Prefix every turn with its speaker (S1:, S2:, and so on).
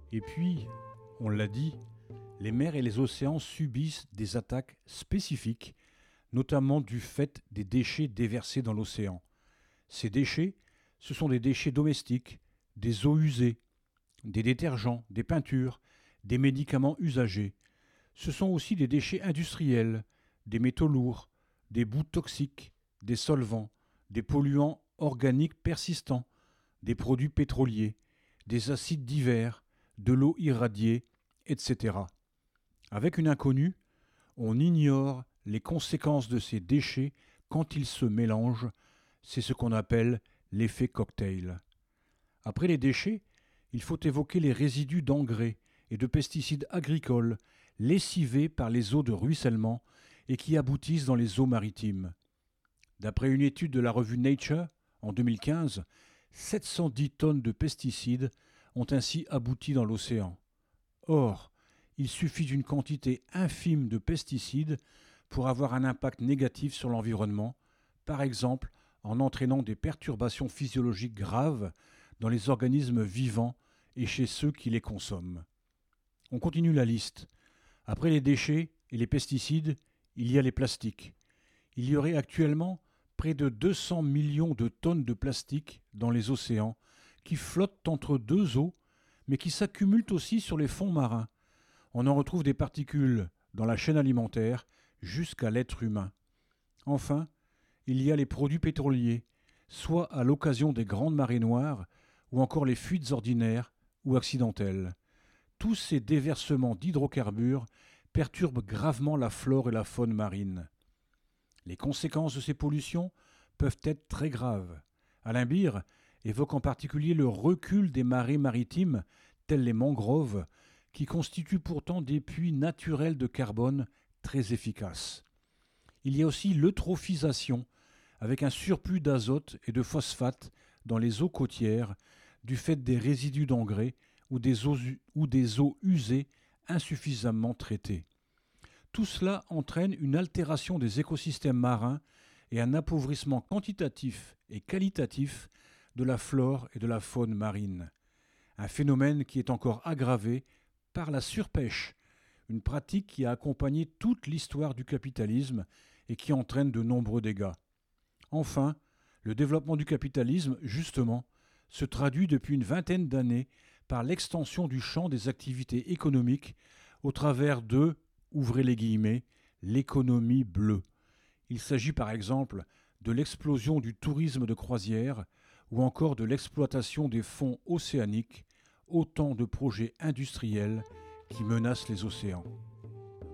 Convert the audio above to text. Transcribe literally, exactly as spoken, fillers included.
S1: Et puis, on l'a dit, les mers et les océans subissent des attaques spécifiques, notamment du fait des déchets déversés dans l'océan. Ces déchets, ce sont des déchets domestiques, des eaux usées, des détergents, des peintures, des médicaments usagés. Ce sont aussi des déchets industriels, des métaux lourds, des boues toxiques, des solvants, des polluants organiques persistants, des produits pétroliers, des acides divers, de l'eau irradiée, et cetera. Avec une inconnue, on ignore les conséquences de ces déchets quand ils se mélangent. C'est ce qu'on appelle l'effet cocktail. Après les déchets, il faut évoquer les résidus d'engrais et de pesticides agricoles lessivés par les eaux de ruissellement et qui aboutissent dans les eaux maritimes. D'après une étude de la revue Nature, en deux mille quinze, sept cent dix tonnes de pesticides ont ainsi abouti dans l'océan. Or, il suffit d'une quantité infime de pesticides pour avoir un impact négatif sur l'environnement, par exemple en entraînant des perturbations physiologiques graves dans les organismes vivants et chez ceux qui les consomment. On continue la liste. Après les déchets et les pesticides, il y a les plastiques. Il y aurait actuellement près de deux cents millions de tonnes de plastique dans les océans qui flottent entre deux eaux, mais qui s'accumulent aussi sur les fonds marins. On en retrouve des particules dans la chaîne alimentaire jusqu'à l'être humain. Enfin, il y a les produits pétroliers, soit à l'occasion des grandes marées noires, ou encore les fuites ordinaires ou accidentelles. Tous ces déversements d'hydrocarbures perturbent gravement la flore et la faune marine. Les conséquences de ces pollutions peuvent être très graves. Alain Beer évoque en particulier le recul des marées maritimes, telles les mangroves, qui constituent pourtant des puits naturels de carbone très efficaces. Il y a aussi l'eutrophisation, avec un surplus d'azote et de phosphate dans les eaux côtières, du fait des résidus d'engrais ou des eaux, ou des eaux usées insuffisamment traitées. Tout cela entraîne une altération des écosystèmes marins et un appauvrissement quantitatif et qualitatif de la flore et de la faune marine. Un phénomène qui est encore aggravé par la surpêche, une pratique qui a accompagné toute l'histoire du capitalisme et qui entraîne de nombreux dégâts. Enfin, le développement du capitalisme, justement, se traduit depuis une vingtaine d'années par l'extension du champ des activités économiques au travers de, ouvrez les guillemets, l'économie bleue. Il s'agit par exemple de l'explosion du tourisme de croisière ou encore de l'exploitation des fonds océaniques, autant de projets industriels qui menacent les océans.